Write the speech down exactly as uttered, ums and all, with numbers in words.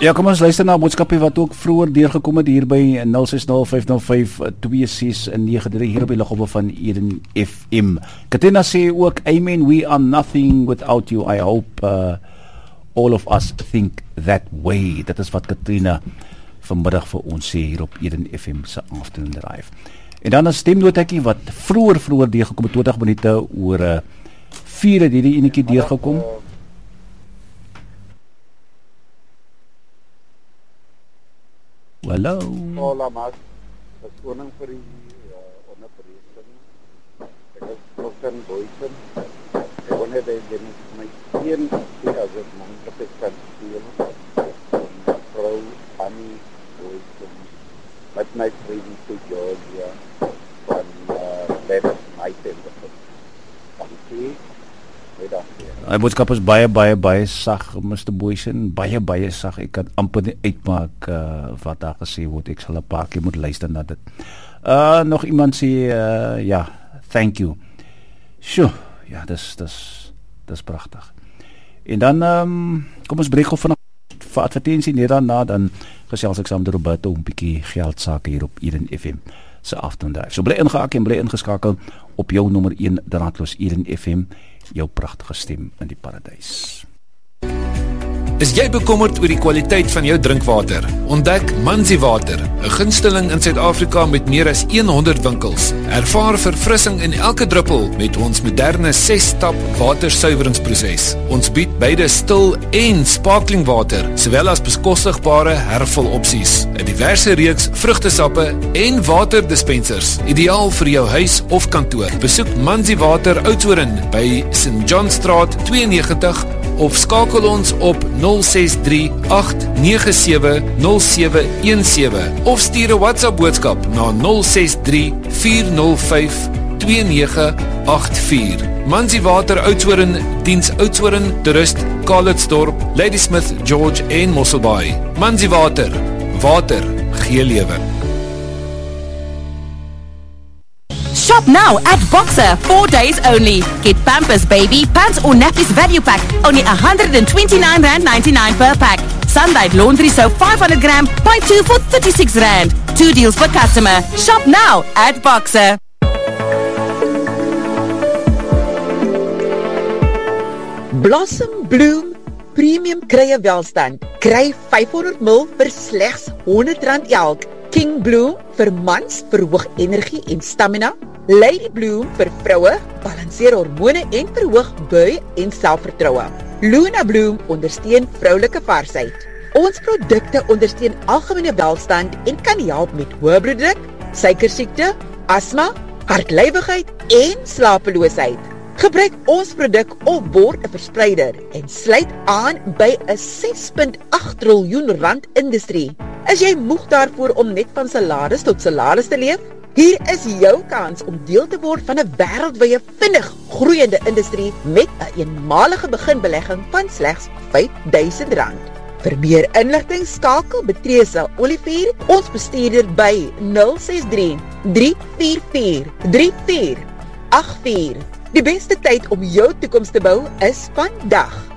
Ja, kom ons luister na 'n boodskapie wat ook vroeër deurgekom het hier by nul ses nul vyf nul vyf twee ses nege drie hier op die lughawe van Eden F M. Katrina sê ook, amen, we are nothing without you. I hope uh, all of us think that way. Dit is wat Katrina vanmiddag vir ons sê hier op Eden F M se Afternoon Drive. En dan 'n stemnotetjie wat vroeër vroeër deurgekom het, twintig minute oor uh, vier het hierdie enetjie deurgekom. Hallo. Hola, Mas. Verskoning vir die uh, onderbreking. Ek is Wilson Boysen. Ek wil net hê dat my een sê as ek moontlik kan speel. Vrou Annie Boysen. Met my vriend to Georgia van uh, Ladies Night in the Hood. Dankie. Hy boodskap is baie, baie, baie sag, mister Boysen, baie, baie sag. Ek kan amper nie uitmaak uh, wat daar gesê word. Ek sal 'n paar keer moet luister na dit. Uh, nog iemand sê, uh, ja, thank you. Sjoe, ja, dis, dis, dis prachtig. En dan, um, kom ons breek op vanaf vir advertentie, net daarna, dan gesels ek saam met Roberto om 'n bietjie geldsake hier op Eden F M se Afternoon Drive. So bly ingehaak en bly ingeskakel op jou nommer een draadloos Eden F M, jou pragtige stem in die paradys. Is jy bekommerd oor die kwaliteit van jou drinkwater? Ontdek Manzi Water, 'n gunsteling in Suid-Afrika met meer as honderd winkels. Ervaar verfrissing in elke druppel met ons moderne ses-stap watersuiweringsproses. Ons bied beide stil en sparkling water, sowel as beskostigbare hervul opsies, 'n diverse reeks vrugtesappe en waterdispensers, ideaal vir jou huis of kantoor. Besoek Manzi Water Oudtshoorn by Saint John Straat twee negentig of skakel ons op nul ses drie agt nege sewe nul sewe een sewe of stuur 'n WhatsApp boodskap na nul ses drie vier nul vyf twee nege agt vier. Manzi Water Oudtshoorn diens Oudtshoorn, Toerist, Calitzdorp, Ladysmith, George en Mosselbaai. Manzi Water, water gee lewe. Shop now at Boxer, four days only. Get Pampers Baby, Pants or Nappies Value Pack, only one hundred twenty-nine rand ninety-nine per pack. Sunlight Laundry Soap five hundred gram, buy two for thirty-six rand. Two deals per customer. Shop now at Boxer. Blossom Bloom Premium Krye Welstand. Kry vyf honderd mil vir slegs honderd rand elk. King Bloom vir mans, verhoog energie en stamina. Lady Bloom vir vroue, balanseer hormone en verhoog bui en selfvertroue. Luna Bloom ondersteun vroulike varsheid. Ons produkte ondersteun algemene welstand en kan help met hoë bloeddruk, suikersiekte, asma, hartlywigheid en slapeloosheid. Gebruik ons produk of word 'n verspreider en sluit aan by 'n ses komma agt triljoen rand industrie. Is jy moeg daarvoor om net van salaris tot salaris te leef? Hier is jou kans om deel te word van 'n wêreldwye vinnig groeiende industrie met 'n eenmalige beginbelegging van slegs vyf duisend rand. Vir meer inligting skakel Betresa Olivier, ons bestuurder by nul ses drie drie vier vier drie vier agt vier. Die beste tyd om jou toekoms te bou is vandag.